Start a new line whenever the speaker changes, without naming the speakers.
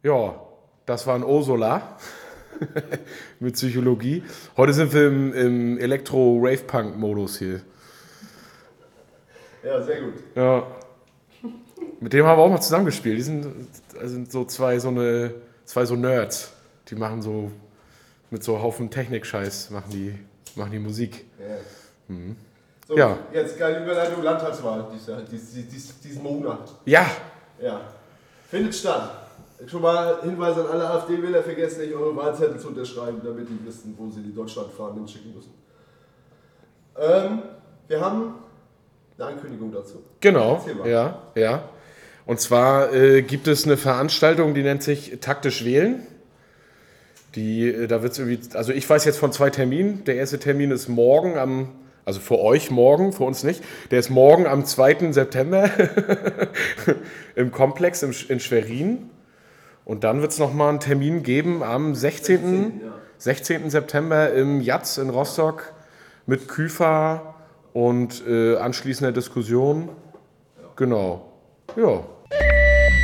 Ja, das war ein Ursula mit Psychologie. Heute sind wir im Elektro-Rave-Punk-Modus hier.
Ja, sehr gut.
Ja. Mit dem haben wir auch mal zusammengespielt. Die sind so zwei so Nerds. Die machen so mit so Haufen Technik-Scheiß machen die Musik.
Ja. So,
Ja.
jetzt geile Überleitung, Landtagswahl diesen Monat.
Ja,
Ja. Findet statt. Schon mal Hinweis an alle AfD-Wähler, vergessen nicht, eure Wahlzettel zu unterschreiben, damit die wissen, wo sie die Deutschlandfahnen hinschicken müssen. Wir haben eine Ankündigung dazu.
genau.
Erzähl mal.
Ja. Und zwar gibt es eine Veranstaltung, die nennt sich Taktisch Wählen. Da wird's irgendwie, also ich weiß jetzt von 2 Terminen. Der erste Termin ist morgen also für euch morgen, für uns nicht. Der ist morgen am 2. September im Komplex in Schwerin. Und dann wird es nochmal einen Termin geben am 16. September im Jatz in Rostock mit Küfer und anschließender Diskussion. Genau. Ja.